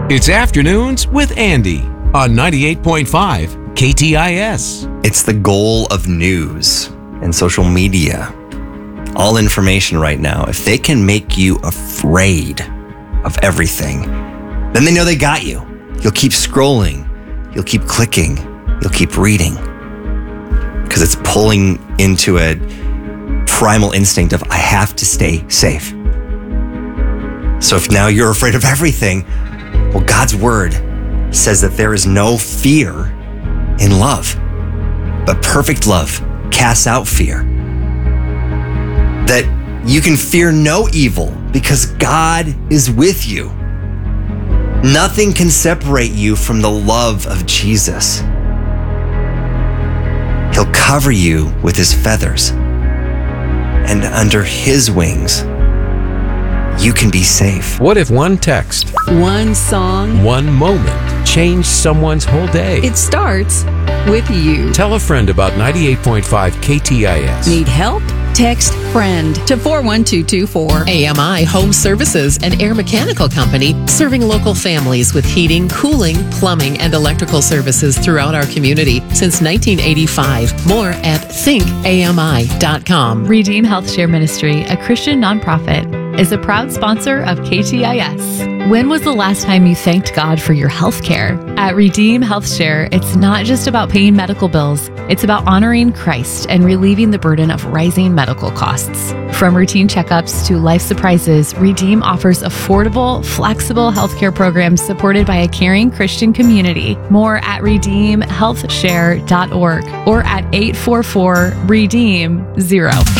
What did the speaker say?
It's Afternoons with Andy on 98.5 KTIS. It's the goal of news and social media. All information right now, if they can make you afraid of everything, then they know they got you. You'll keep scrolling. You'll keep clicking. You'll keep reading. Because it's pulling into a primal instinct of, I have to stay safe. So if now you're afraid of everything, well, God's word says that there is no fear in love, but perfect love casts out fear. That you can fear no evil because God is with you. Nothing can separate you from the love of Jesus. He'll cover you with his feathers, and under his wings, you can be safe. What if one text, one song, one moment changed someone's whole day? It starts with you. Tell a friend about 98.5 KTIS. Need help? Text FRIEND to 41224. AMI Home Services, an air mechanical company serving local families with heating, cooling, plumbing, and electrical services throughout our community since 1985. More at thinkami.com. Redeem Health Share Ministry, a Christian nonprofit, is a proud sponsor of KTIS. When was the last time you thanked God for your health care? At Redeem Health Share, it's not just about paying medical bills. It's about honoring Christ and relieving the burden of rising medical costs. From routine checkups to life surprises, Redeem offers affordable, flexible healthcare programs supported by a caring Christian community. More at redeemhealthshare.org or at 844-REDEEM-0.